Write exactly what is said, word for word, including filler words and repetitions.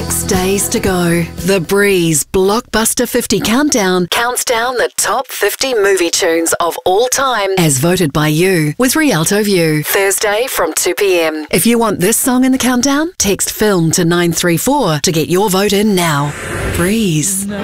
Six days to go. The Breeze Blockbuster fifty Countdown counts down the top fifty movie tunes of all time as voted by you with Rialto View. Thursday from two p.m. If you want this song in the countdown, text film to nine three four to get your vote in now. Breeze.